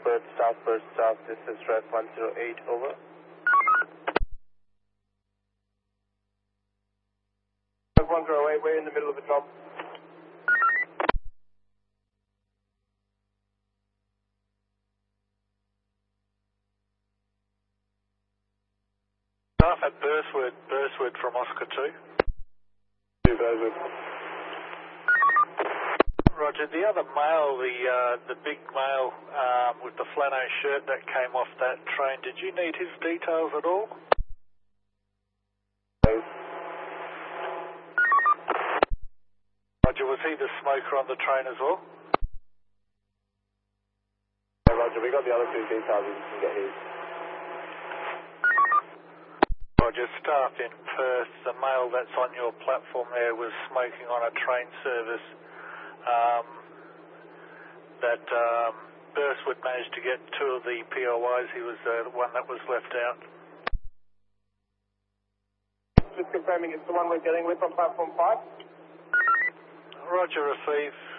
Perth South, this is Red 108, over. Red 108, we're in the middle of a job. Staff at Burswood from Oscar 2. Burswood. Roger, the other male, the big male with the flannel shirt that came off that train, did you need his details at all? Roger, was he the smoker on the train as well? Yeah, Roger, we got the other two details, you can get his. Roger, staff in Perth, the male that's on your platform there was smoking on a train service. That Burswood managed to get two of the POIs. He was the one that was left out. Just confirming it's the one we're dealing with on platform 5? Roger, receive.